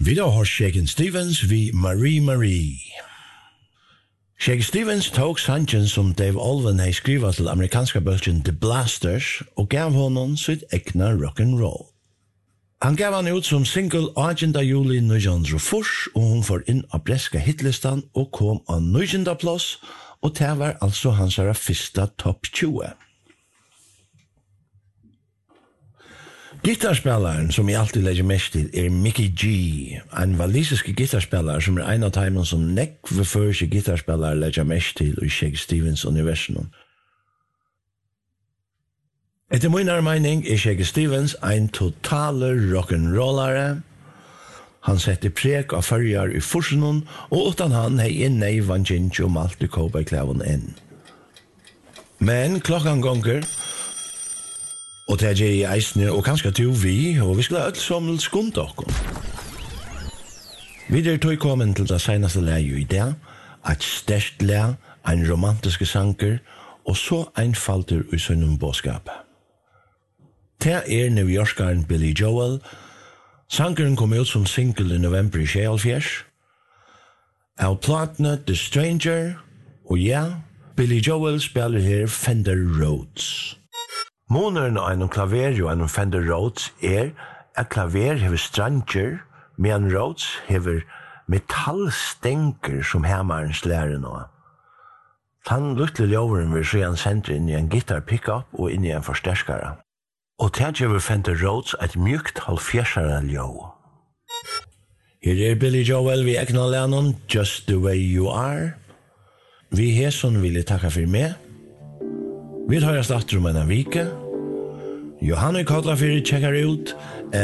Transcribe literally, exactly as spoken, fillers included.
Vi da har Shakin' Stevens vi Marie Marie. Shakin' Stevens tog sangen som Dave Alvin hei skriva til amerikanska bølgen The Blasters og gav honom sitt egna rock'n'roll. Han gav han ut som single åttende juli nitton fyrre og hun får inn av breska hitlistan og kom av nittonde plass og det var altså hans fyrsta topp tjue. Gitarspelaren som jeg alltid legger mest til er Mickey G, en walisiske gitarspelare som er en av timen som nekve første gitarspelare legger mest til i Shakin' Stevens universen. Etter min mening er Shakin' Stevens en totale rock'n'rollare. Han setter preg av førjar i forsenon, og utan han hei inne i vanginj og malte kåberklæven inn. Men klokkan gonger, og det er i eisne, og kanskje til vi, og vi skulle ha alt som skund okkom. Videre tog kommen til det seneste leie i det, et sterkt leie, en romantiske sanger, og så einfalter i sønnen båskap. Det er New Yorkeren Billy Joel. Sangeren kom ut som single i november i tjuehalvfjerds. Av platene The Stranger, og ja, Billy Joel spiller her Fender Rhodes. Måneren av en klaver og en Fender Rhodes er at klaver hever stranger, medan Rhodes hever metallstenker som hammeren slærer nå. Han lukte ljøveren vil så han sender inn i en gitar pickup og inn i en forsterskare. Og det gjør Fender Rhodes et mjukt halvfjersere ljøv. Her er Billy Joel vi egna lennon Just the Way You Are. Vi her som vil takka for meg. Vi tar oss datter om en vike. Johanne Kodla fyrir tjekkar ut